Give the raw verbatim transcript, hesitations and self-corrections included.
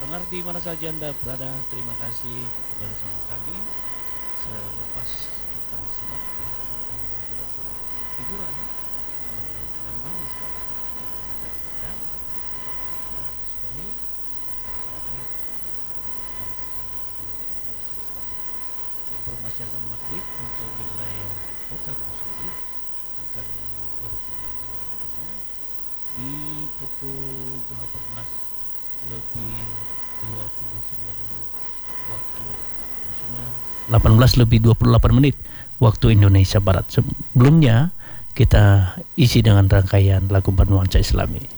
Pendengar di mana saja Anda berada, terima kasih bersama kami. Selepas kita simak hiburan yang manis kita sudahi, kita akan kembali informasi akan maghrib untuk wilayah Kota Gunung Sari akan berkumandangnya di pukul delapan belas lebih dua puluh sembilan menit waktu, maksudnya delapan belas lebih dua puluh delapan menit waktu Indonesia Barat. Sebelumnya kita isi dengan rangkaian lagu bernuansa Islami.